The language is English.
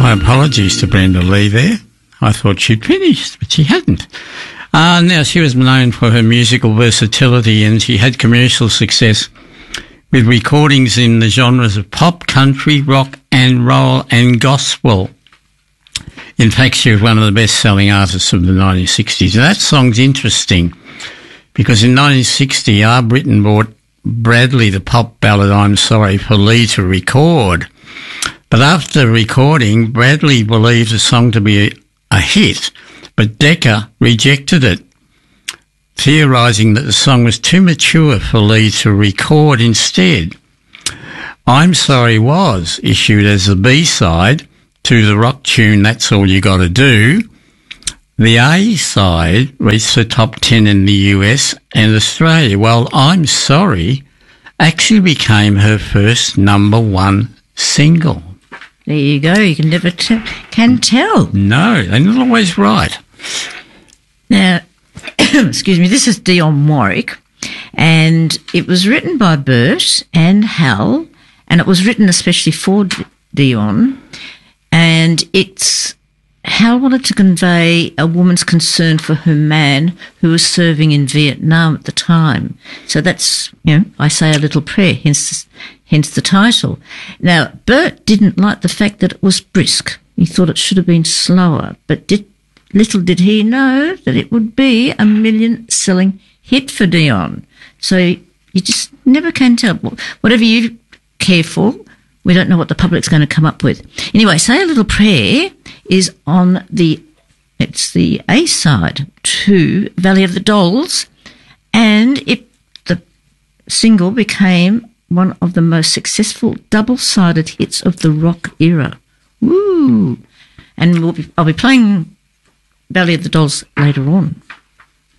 My apologies to Brenda Lee there. I thought she'd finished, but she hadn't. Now, she was known for her musical versatility, and she had commercial success with recordings in the genres of pop, country, rock and roll and gospel. In fact, she was one of the best-selling artists of the 1960s. That song's interesting because in 1960, R. Britton bought Bradley the pop ballad I'm Sorry for Lee to record. But after recording, Bradley believed the song to be a hit, but Decca rejected it, theorising that the song was too mature for Lee to record instead. I'm Sorry was issued as the B-side to the rock tune That's All You Gotta Do. The A-side reached the top 10 in the US and Australia, while I'm Sorry actually became her first number one single. There you go. You can never can tell. No, they're not always right. Now, excuse me, this is Dionne Warwick, and it was written by Bert and Hal, and it was written especially for Dionne, and Hal wanted to convey a woman's concern for her man who was serving in Vietnam at the time. So that's, I Say a Little Prayer, hence the title. Now, Bert didn't like the fact that it was brisk. He thought it should have been slower, but little did he know that it would be a million-selling hit for Dionne. So you just never can tell. Whatever you care for, we don't know what the public's going to come up with. Anyway, Say a Little Prayer is it's the A-side to Valley of the Dolls, and the single became one of the most successful double-sided hits of the rock era. Woo! And I'll be playing Valley of the Dolls later on.